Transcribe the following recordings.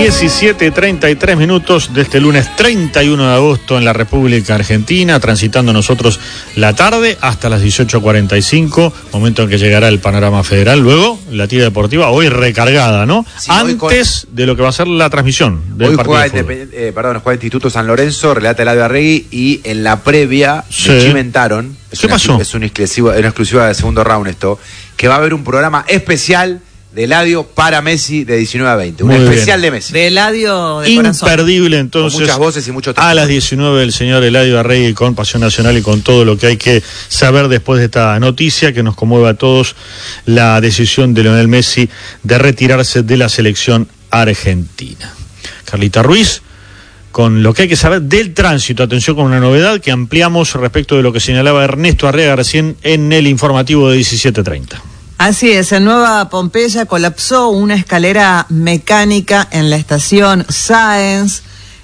17:33 de este lunes 31 de agosto en la República Argentina, transitando nosotros la tarde hasta las 18:45, momento en que llegará el panorama federal. Luego, la tira deportiva, hoy recargada, ¿no? Sí, antes de lo que va a ser la transmisión del hoy partido juega Instituto San Lorenzo, relata Eladio Arregui, y en la previa de Chimentaron. ¿Qué pasó? Es una exclusiva de segundo round esto, que va a haber un programa especial de Eladio para Messi de 19 a 20. Un especial de Messi. De Eladio de corazón. Imperdible, entonces. Con muchas voces y mucho tiempo. A las 19 el señor Eladio Arregui con Pasión Nacional y con todo lo que hay que saber después de esta noticia que nos conmueve a todos, la decisión de Lionel Messi de retirarse de la selección argentina. Carlita Ruiz, con lo que hay que saber del tránsito. Atención con una novedad que ampliamos respecto de lo que señalaba Ernesto Arreaga recién en el informativo de 17:30. Así es, en Nueva Pompeya colapsó una escalera mecánica en la estación Sáenz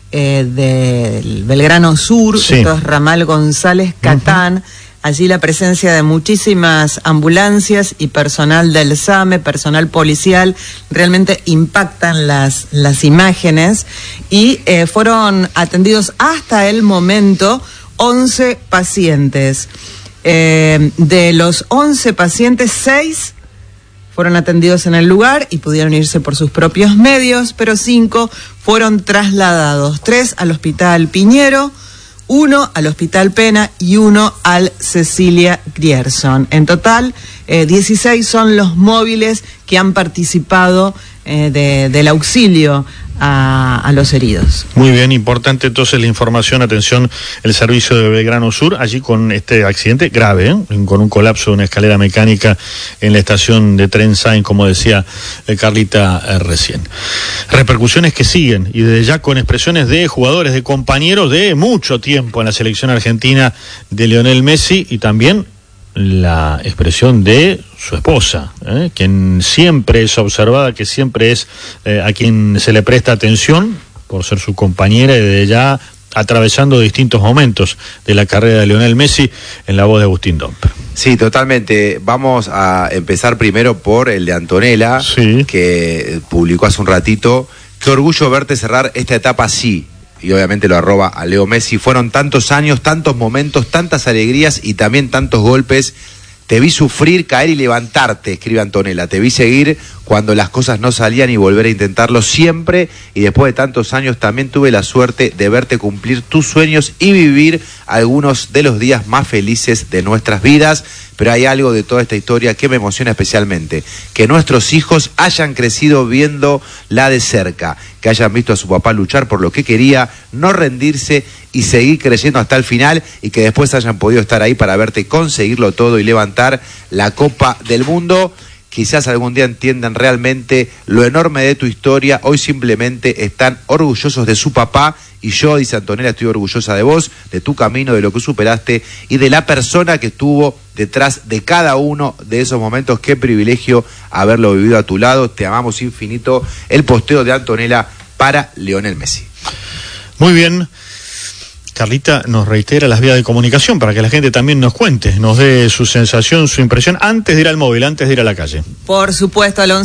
del Belgrano Sur, sí. Esto es Ramal González Catán. Allí la presencia de muchísimas ambulancias y personal del SAME, personal policial, realmente impactan las imágenes y fueron atendidos hasta el momento 11 pacientes. De los 11 pacientes, 6 fueron atendidos en el lugar y pudieron irse por sus propios medios, pero 5 fueron trasladados, 3 al Hospital Piñero, 1 al Hospital Pena y 1 al Cecilia Grierson. En total, 16 son los móviles que han participado del auxilio a los heridos. Muy bien, importante entonces la información, atención, el servicio de Belgrano Sur, allí con este accidente grave, con un colapso de una escalera mecánica en la estación de tren Sáenz, como decía Carlita recién. Repercusiones que siguen, y desde ya con expresiones de jugadores, de compañeros de mucho tiempo en la selección argentina de Lionel Messi, y también la expresión de su esposa, quien siempre es observada, que siempre es a quien se le presta atención por ser su compañera y desde ya atravesando distintos momentos de la carrera de Lionel Messi, en la voz de Agustín Domper. Sí, totalmente. Vamos a empezar primero por el de Antonella, sí, que publicó hace un ratito: qué orgullo verte cerrar esta etapa así. Y obviamente lo arroba a Leo Messi. Fueron tantos años, tantos momentos, tantas alegrías y también tantos golpes. Te vi sufrir, caer y levantarte, escribe Antonella. Te vi seguir cuando las cosas no salían y volver a intentarlo siempre. Y después de tantos años también tuve la suerte de verte cumplir tus sueños y vivir algunos de los días más felices de nuestras vidas. Pero hay algo de toda esta historia que me emociona especialmente: que nuestros hijos hayan crecido viéndola de cerca, que hayan visto a su papá luchar por lo que quería, no rendirse y seguir creciendo hasta el final, y que después hayan podido estar ahí para verte conseguirlo todo y levantar la Copa del Mundo. Quizás algún día entiendan realmente lo enorme de tu historia. Hoy simplemente están orgullosos de su papá, y yo, dice Antonella, estoy orgullosa de vos, de tu camino, de lo que superaste y de la persona que estuvo detrás de cada uno de esos momentos. Qué privilegio haberlo vivido a tu lado. Te amamos infinito. El posteo de Antonella para Lionel Messi. Muy bien. Carlita nos reitera las vías de comunicación para que la gente también nos cuente, nos dé su sensación, su impresión, antes de ir al móvil, antes de ir a la calle. Por supuesto, al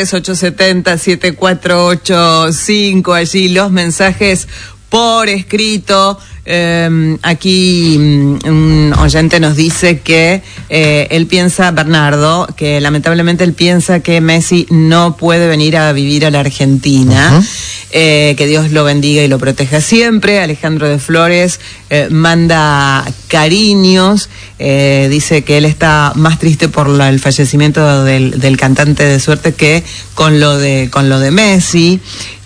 1138707485, allí los mensajes por escrito. Aquí un oyente nos dice que él piensa, Bernardo, que lamentablemente él piensa que Messi no puede venir a vivir a la Argentina. Que Dios lo bendiga y lo proteja siempre. Alejandro de Flores manda cariños, dice que él está más triste por el fallecimiento del cantante de Suerte que con lo de Messi.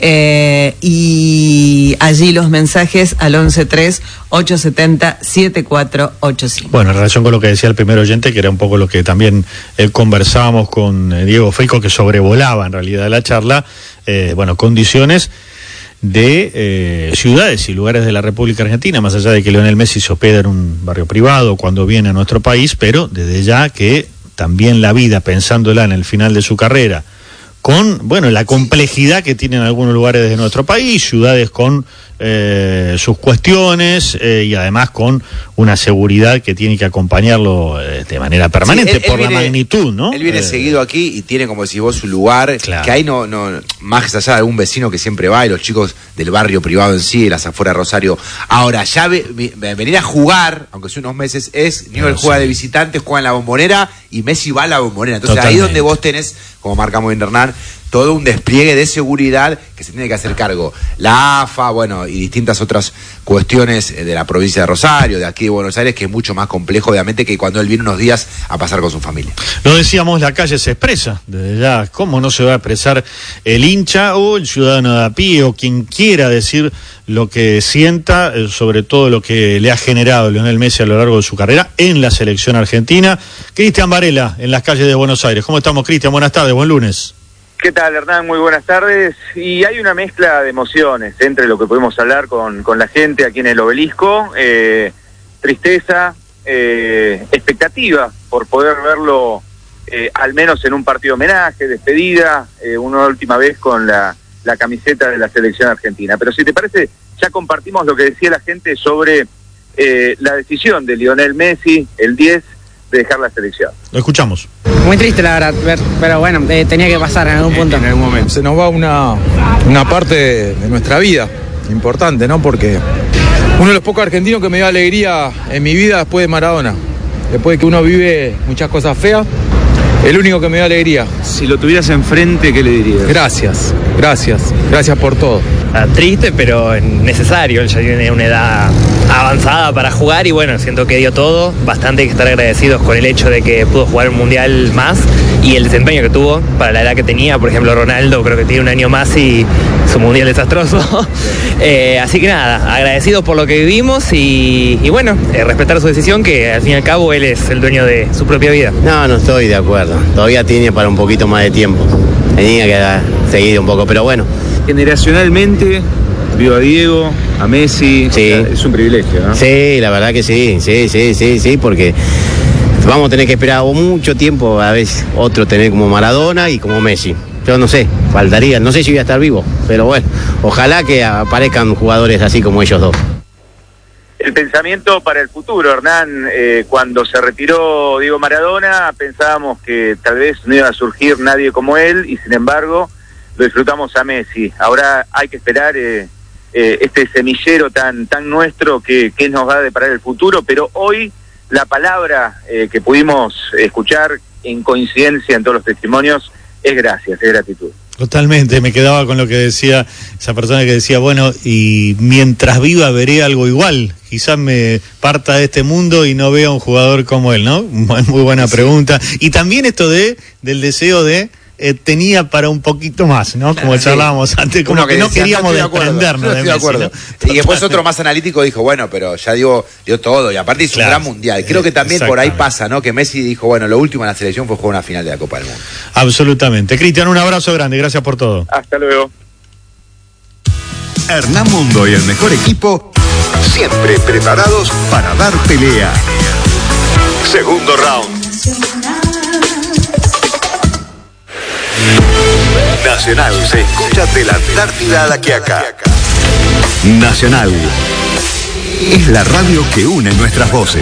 Y allí los mensajes al 1138707485. Bueno, en relación con lo que decía el primer oyente, que era un poco lo que también conversábamos con Diego Feico, que sobrevolaba en realidad la charla, condiciones de ciudades y lugares de la República Argentina, más allá de que Lionel Messi se hospeda en un barrio privado cuando viene a nuestro país, pero desde ya que también la vida, pensándola en el final de su carrera, con la complejidad que tienen algunos lugares de nuestro país, ciudades con sus cuestiones y además con una seguridad que tiene que acompañarlo de manera permanente, sí, por la magnitud, ¿no? Él viene seguido aquí y tiene, como decís vos, su lugar, claro, que ahí no más allá de algún vecino que siempre va y los chicos del barrio privado en sí, de las afueras de Rosario. Ahora, ya venir a jugar, aunque sea unos meses, Newell's juega de visitante, juega en la Bombonera y Messi va a la Bombonera. Entonces totalmente, ahí donde vos tenés, como marca muy bien Hernán, todo un despliegue de seguridad que se tiene que hacer cargo la AFA, bueno, y distintas otras cuestiones de la provincia de Rosario, de aquí de Buenos Aires, que es mucho más complejo, obviamente, que cuando él viene unos días a pasar con su familia. Lo decíamos, la calle se expresa, desde ya, ¿cómo no se va a expresar el hincha o el ciudadano de a pie o quien quiera decir lo que sienta sobre todo lo que le ha generado Lionel Messi a lo largo de su carrera en la selección argentina? Cristian Varela, en las calles de Buenos Aires. ¿Cómo estamos, Cristian? Buenas tardes, buen lunes. ¿Qué tal, Hernán? Muy buenas tardes. Y hay una mezcla de emociones entre lo que pudimos hablar con la gente aquí en el Obelisco, tristeza, expectativa por poder verlo al menos en un partido homenaje, despedida, una última vez con la camiseta de la selección argentina. Pero si te parece, ya compartimos lo que decía la gente sobre la decisión de Lionel Messi, el 10, de dejar la selección. Lo escuchamos. Muy triste, la verdad, pero bueno, tenía que pasar en algún punto. En algún momento. Se nos va una parte de nuestra vida importante, ¿no? Porque uno de los pocos argentinos que me dio alegría en mi vida después de Maradona. Después de que uno vive muchas cosas feas, el único que me dio alegría. Si lo tuvieras enfrente, ¿qué le dirías? Gracias por todo. Triste, pero necesario. Él ya tiene una edad avanzada para jugar y bueno, siento que dio todo. Bastante hay que estar agradecidos con el hecho de que pudo jugar un mundial más y el desempeño que tuvo para la edad que tenía. Por ejemplo, Ronaldo creo que tiene un año más y su mundial desastroso. Así que nada, agradecidos por lo que vivimos y bueno, respetar su decisión, que al fin y al cabo él es el dueño de su propia vida. No estoy de acuerdo. Todavía tiene para un poquito más de tiempo. Tenía que seguir un poco, pero bueno. Generacionalmente, vio a Diego, a Messi, sí. Es un privilegio, ¿no? Sí, la verdad que sí, porque vamos a tener que esperar mucho tiempo a ver otro tener como Maradona y como Messi. Yo no sé, faltaría, no sé si voy a estar vivo, pero bueno, ojalá que aparezcan jugadores así como ellos dos. El pensamiento para el futuro, Hernán, cuando se retiró Diego Maradona, pensábamos que tal vez no iba a surgir nadie como él y sin embargo lo disfrutamos a Messi. Ahora hay que esperar este semillero tan nuestro que nos va a deparar el futuro, pero hoy la palabra que pudimos escuchar en coincidencia en todos los testimonios es gracias, es gratitud. Totalmente, me quedaba con lo que decía esa persona que decía, bueno, y mientras viva veré algo igual, quizás me parta de este mundo y no vea un jugador como él, ¿no? Muy buena pregunta. Y también esto del deseo de tenía para un poquito más, ¿no? Como charlábamos antes, como que no queríamos desprendernos de Messi, ¿no? Y después otro más analítico dijo, bueno, pero ya dio todo, y aparte hizo un gran mundial. Creo que también por ahí pasa, ¿no? Que Messi dijo, bueno, lo último en la selección fue jugar una final de la Copa del Mundo. Absolutamente. Cristian, un abrazo grande, gracias por todo. Hasta luego. Hernán Mundo y el mejor equipo, siempre preparados para dar pelea. Segundo round. Nacional se escucha de la Antártida a la Quiaca. Nacional es la radio que une nuestras voces.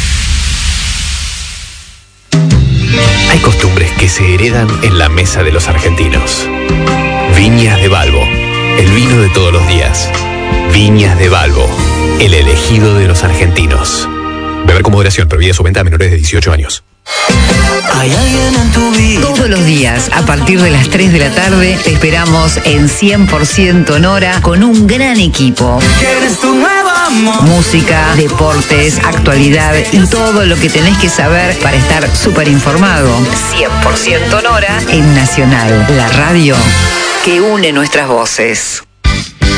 Hay costumbres que se heredan en la mesa de los argentinos. Viñas de Balbo, el vino de todos los días. Viñas de Balbo, el elegido de los argentinos. Beber con moderación, prohibida su venta a menores de 18 años. Hay alguien en tu vida. Todos los días, a partir de las 3 de la tarde, te esperamos en 100% Nora con un gran equipo. ¿Quieres tu nuevo amor? Música, deportes, actualidad y todo lo que tenés que saber para estar súper informado. 100% Nora en Nacional, la radio que une nuestras voces.